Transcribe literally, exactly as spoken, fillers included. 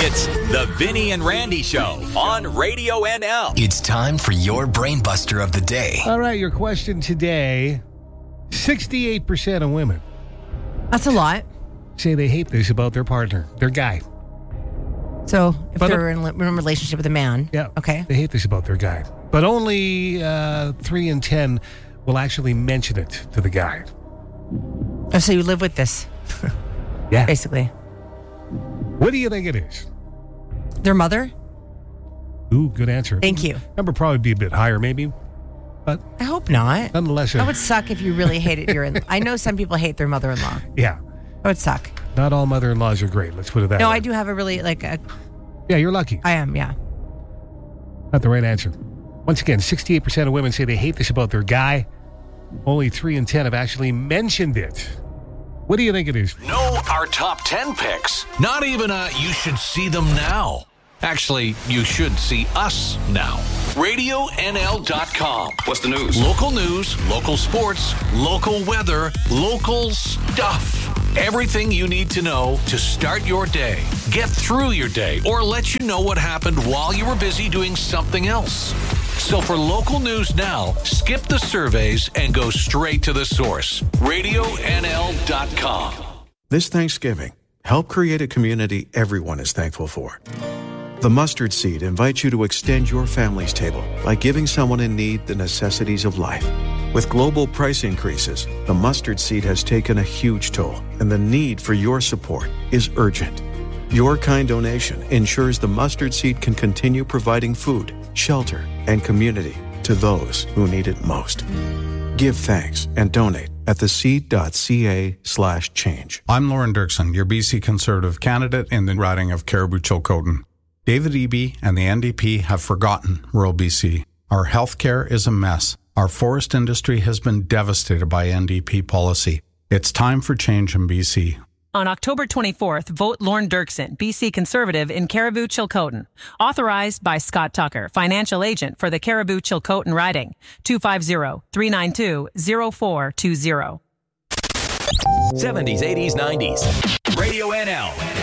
It's the Vinny and Randy Show on Radio N L. It's time for your brain buster of the day. All right, your question today. sixty-eight percent of women That's a lot. say they hate this about their partner, their guy. So if But they're in, in a relationship with a man. Yeah. Okay. They hate this about their guy. But only uh, three in ten will actually mention it to the guy. Oh, so you live with this, Yeah. basically. What do you think it is? Their mother? Ooh, good answer. Thank you. Number probably be a bit higher, maybe. But I hope not. nonetheless, That uh, would suck if you really hated your... I know some people hate their mother-in-law. yeah. That would suck. Not all mother-in-laws are great. Let's put it that No, way. I do have a really, like, a, Yeah, you're lucky. I am, yeah. Not the right answer. Once again, sixty-eight percent of women say they hate this about their guy. Only three in ten have actually mentioned it. What do you think it is? Know our top ten picks. Not even a you should see them now. Actually, you should see us now. radio N L dot com. What's the news? Local news, local sports, local weather, local stuff. Everything you need to know to start your day, get through your day, or let you know what happened while you were busy doing something else. So for local news now, skip the surveys and go straight to the source. radio N L dot com. This Thanksgiving, help create a community everyone is thankful for. The Mustard Seed invites you to extend your family's table by giving someone in need the necessities of life. With global price increases, the Mustard Seed has taken a huge toll, and the need for your support is urgent. Your kind donation ensures the Mustard Seed can continue providing food, shelter, and community to those who need it most. Give thanks and donate at theseed.ca slash change. I'm Lauren Dirksen, your B C Conservative candidate in the riding of Caribou-Chilcotin. David Eby and the N D P have forgotten rural B C. Our healthcare is a mess. Our forest industry has been devastated by N D P policy. It's time for change in B C. On October twenty-fourth, vote Lorne Dirksen, B C Conservative in Caribou-Chilcotin. Authorized by Scott Tucker, financial agent for the Caribou-Chilcotin riding. two five zero, three nine two, zero four two zero. seventies, eighties, nineties. Radio N L.